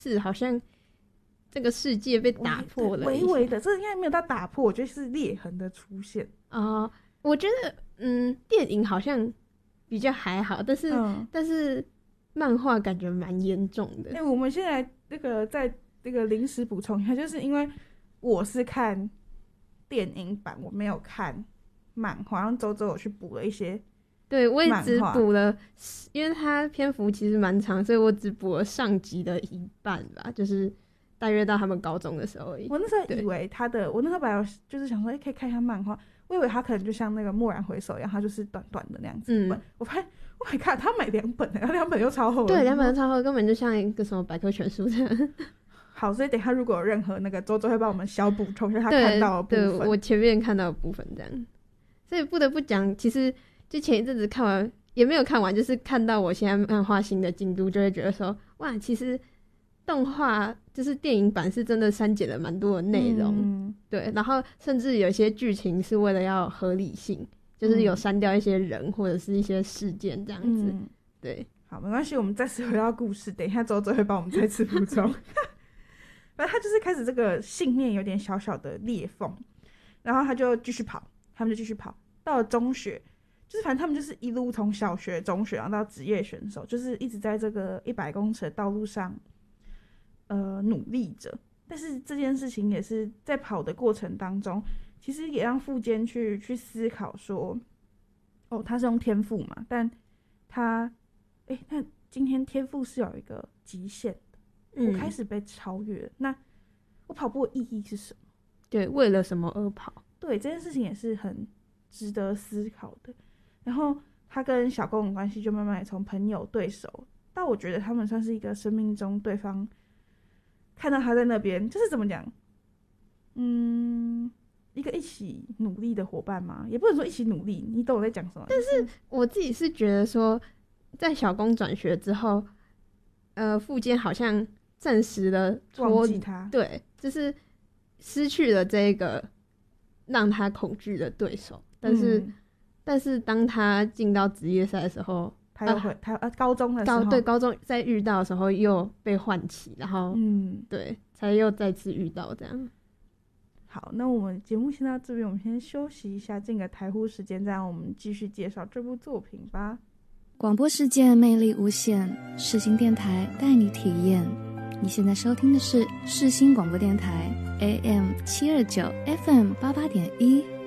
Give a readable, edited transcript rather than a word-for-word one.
是好像这个世界被打破了一下， 微微的，这应该没有到打破，我觉得是裂痕的出现。 我觉得电影好像比较还好，但是漫画感觉蛮严重的。 我们现在在这个临时补充一下，就是因为我是看电影版，我没有看漫画，然后周周有去补了一些。 对，我也只补了，因为它篇幅其实蛮长，所以我只补了上集的一半吧，就是大约到他们高中的时候而已。 我那时候以为我那时候本来就是想说，可以看一下漫画，我以为他可能就像那个蓦然回首一样，他就是短短的那样子本。我发现我还看他买2本，然后2本又超厚。 对，2本又超厚，根本就像一个什么百科全书这样。 好，所以等一下如果有任何那个周周会帮我们小补充一下他看到的部分。 对，我前面看到的部分这样。所以不得不讲，其实就前一阵子看完也没有看完，就是看到我现在漫画新的进度，就会觉得说，哇，其实动画就是电影版是真的删减了蛮多的内容。对，然后甚至有些剧情是为了要合理性，就是有删掉一些人或者是一些事件这样子。对， 好，没关系，我们再次回到故事，等一下周周会帮我们再次补充。反正他就是开始这个信念有点小小的裂缝，然后他就继续跑，他们就继续跑，到了中学，就是反正他们就是一路从小学、中学，然后到职业选手，就是一直在这个100公尺的道路上，努力着。但是这件事情也是在跑的过程当中，其实也让富坚去思考说，他是用天赋嘛，但他，那今天天赋是有一个极限的，我开始被超越了，那我跑步的意义是什么？ 对，为了什么而跑？ 对，这件事情也是很值得思考的。然后他跟小公的关系就慢慢从朋友、对手，到我觉得他们算是一个生命中对方看到他在那边，就是怎么讲，一个一起努力的伙伴嘛，也不能说一起努力，你懂我在讲什么？ 但是我自己是觉得说，在小公转学之后，富坚好像暂时的忘记他， 对，就是失去了这个让他恐惧的对手，但是当他进到职业赛的时候， 他又会高中的时候， 高中在遇到的时候又被唤起，然后对，才又再次遇到这样。 好，那我们节目先到这边，我们先休息一下，进个台呼时间，再让我们继续介绍这部作品吧。 广播世界魅力无限，世新电台带你体验。你现在收听的是世新广播电台 AM729 FM88.1。